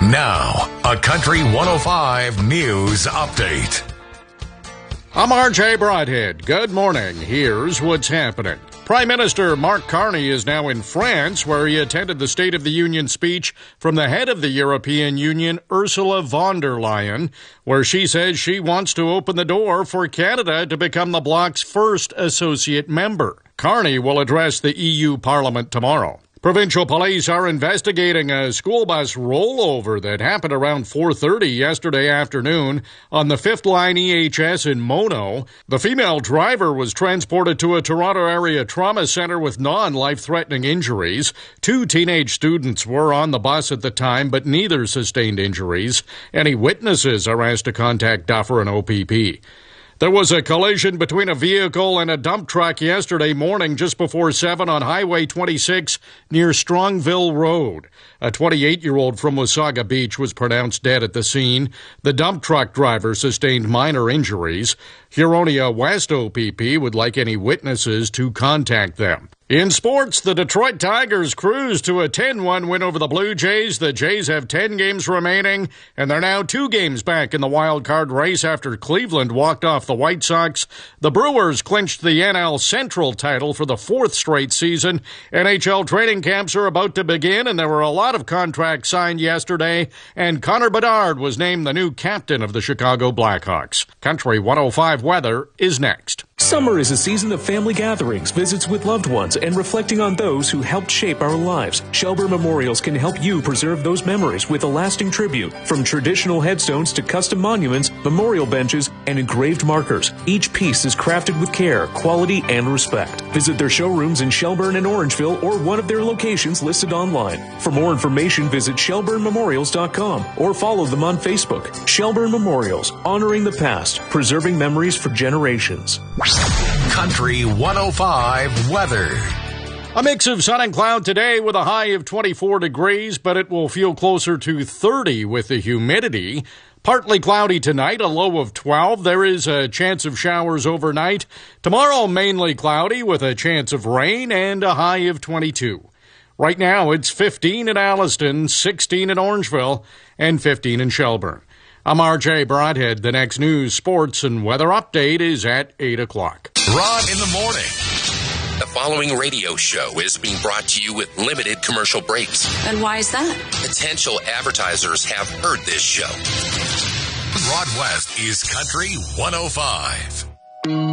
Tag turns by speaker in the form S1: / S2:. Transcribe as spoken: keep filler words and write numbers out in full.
S1: Now, a Country one oh five News Update.
S2: I'm R J Broadhead. Good morning. Here's what's happening. Prime Minister Mark Carney is now in France, where he attended the State of the Union speech from the head of the European Union, Ursula von der Leyen, where she says she wants to open the door for Canada to become the bloc's first associate member. Carney will address the E U Parliament tomorrow. Provincial police are investigating a school bus rollover that happened around four thirty yesterday afternoon on the Fifth Line E H S in Mono. The female driver was transported to a Toronto area trauma center with non-life-threatening injuries. Two teenage students were on the bus at the time, but neither sustained injuries. Any witnesses are asked to contact Duffer and O P P. There was a collision between a vehicle and a dump truck yesterday morning just before seven on Highway twenty-six near Strongville Road. A twenty-eight-year-old from Wasaga Beach was pronounced dead at the scene. The dump truck driver sustained minor injuries. Huronia West O P P would like any witnesses to contact them. In sports, the Detroit Tigers cruised to a ten one win over the Blue Jays. The Jays have ten games remaining, and they're now two games back in the wild card race after Cleveland walked off the White Sox. The Brewers clinched the N L Central title for the fourth straight season. N H L training camps are about to begin, and there were a lot of contracts signed yesterday, and Connor Bedard was named the new captain of the Chicago Blackhawks. Country one oh five weather is next.
S3: Summer is a season of family gatherings, visits with loved ones, and reflecting on those who helped shape our lives. Shelburne Memorials can help you preserve those memories with a lasting tribute. From traditional headstones to custom monuments, memorial benches, and engraved markers, each piece is crafted with care, quality, and respect. Visit their showrooms in Shelburne and Orangeville or one of their locations listed online. For more information, visit shelburne memorials dot com or follow them on Facebook. Shelburne Memorials, honoring the past, preserving memories for generations.
S1: Country one oh five weather.
S2: A mix of sun and cloud today with a high of twenty-four degrees, but it will feel closer to thirty with the humidity. Partly cloudy tonight, a low of twelve. There is a chance of showers overnight. Tomorrow, mainly cloudy with a chance of rain and a high of twenty-two. Right now, it's fifteen in Alliston, sixteen in Orangeville, and fifteen in Shelburne. I'm R J Broadhead. The next news, sports, and weather update is at eight o'clock.
S1: Rod in the morning.
S4: The following radio show is being brought to you with limited commercial breaks.
S5: And why is that?
S4: Potential advertisers have heard this show.
S1: Rod West is Country one oh five.